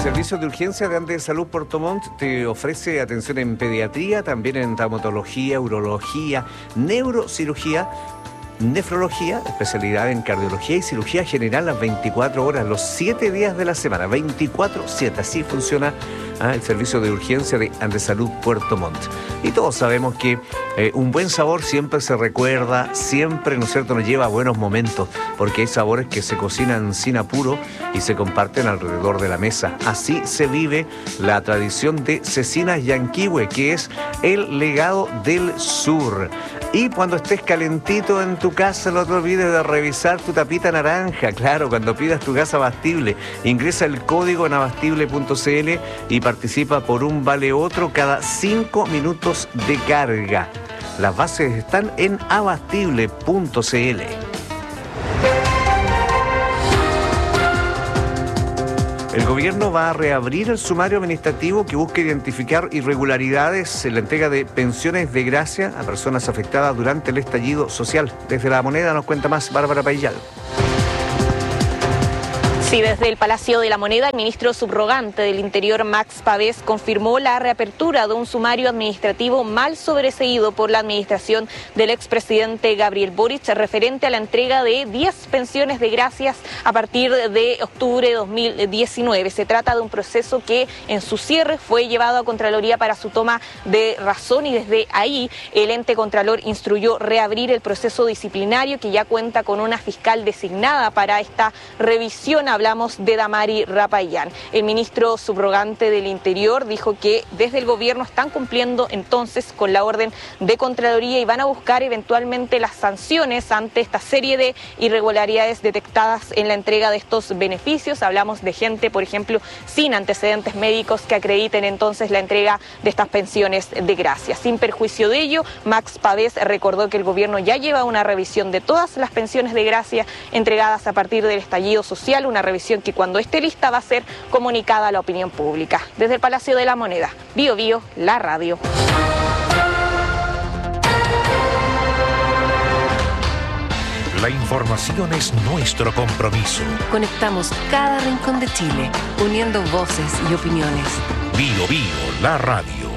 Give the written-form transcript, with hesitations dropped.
servicio de urgencia de Andes Salud Puerto Montt te ofrece atención en pediatría, también en traumatología, urología, neurocirugía, nefrología, especialidad en cardiología y cirugía general las 24 horas, los 7 días de la semana, 24/7. Así funciona el servicio de urgencia de Andes Salud Puerto Montt. Y todos sabemos que un buen sabor siempre se recuerda, siempre, ¿no es cierto?, nos lleva a buenos momentos, porque hay sabores que se cocinan sin apuro y se comparten alrededor de la mesa. Así se vive la tradición de Cecinas Yanquihue, que es el legado del sur. Y cuando estés calentito en tu casa, no te olvides de revisar tu tapita naranja. Claro, cuando pidas tu gas abastible, ingresa el código en abastible.cl y participa por un vale otro cada 5 minutos de carga. Las bases están en abastible.cl. El gobierno va a reabrir el sumario administrativo que busca identificar irregularidades en la entrega de pensiones de gracia a personas afectadas durante el estallido social. Desde La Moneda nos cuenta más Bárbara Paillal. Sí, desde el Palacio de la Moneda, el ministro subrogante del Interior, Max Pavés, confirmó la reapertura de un sumario administrativo mal sobreseído por la administración del expresidente Gabriel Boric referente a la entrega de 10 pensiones de gracias a partir de octubre de 2019. Se trata de un proceso que en su cierre fue llevado a Contraloría para su toma de razón y desde ahí el ente Contralor instruyó reabrir el proceso disciplinario que ya cuenta con una fiscal designada para esta revisión. Hablamos de Damari Rapayán. El ministro subrogante del Interior dijo que desde el gobierno están cumpliendo entonces con la orden de Contraloría y van a buscar eventualmente las sanciones ante esta serie de irregularidades detectadas en la entrega de estos beneficios. Hablamos de gente, por ejemplo, sin antecedentes médicos que acrediten entonces la entrega de estas pensiones de gracia. Sin perjuicio de ello, Max Pavés recordó que el gobierno ya lleva una revisión de todas las pensiones de gracia entregadas a partir del estallido social, una revisión que cuando esté lista va a ser comunicada a la opinión pública. Desde el Palacio de la Moneda, Bio Bio, la radio. La información es nuestro compromiso. Conectamos cada rincón de Chile, uniendo voces y opiniones. Bio Bio, la radio.